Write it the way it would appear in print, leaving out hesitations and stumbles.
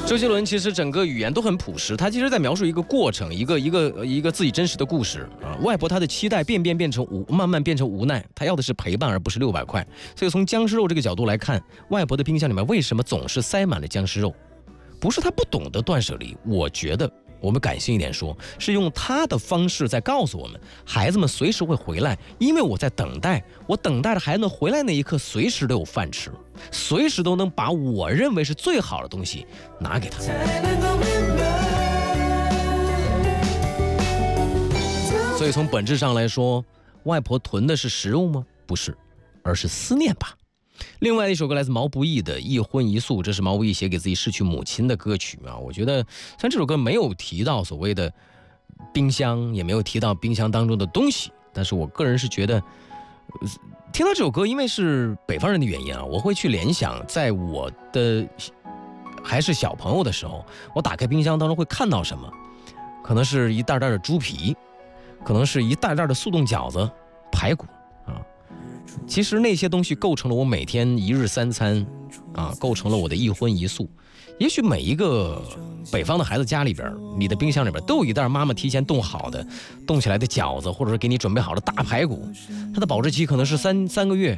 周杰伦其实整个语言都很朴实，他其实在描述一个过程，一个自己真实的故事啊。外婆她的期待慢慢变成无奈，她要的是陪伴，而不是600块。所以从僵尸肉这个角度来看，外婆的冰箱里面为什么总是塞满了僵尸肉？不是她不懂得断舍离，我觉得我们感性一点说，是用她的方式在告诉我们，孩子们随时会回来，因为我在等待，我等待着孩子们回来那一刻，随时都有饭吃，随时都能把我认为是最好的东西拿给他。所以从本质上来说，外婆囤的是食物吗？不是，而是思念吧。另外一首歌来自毛不易的《一荤一素》，这是毛不易写给自己逝去母亲的歌曲啊。我觉得虽然这首歌没有提到所谓的冰箱，也没有提到冰箱当中的东西，但是我个人是觉得听到这首歌，因为是北方人的原因啊，我会去联想，在我的还是小朋友的时候，我打开冰箱当中会看到什么？可能是一袋袋的猪皮，可能是一袋袋的速冻饺子、排骨啊。其实那些东西构成了我每天一日三餐啊，构成了我的一荤一素。也许每一个北方的孩子家里边，你的冰箱里边都有一袋妈妈提前冻起来的饺子，或者是给你准备好的大排骨，它的保质期可能是三个月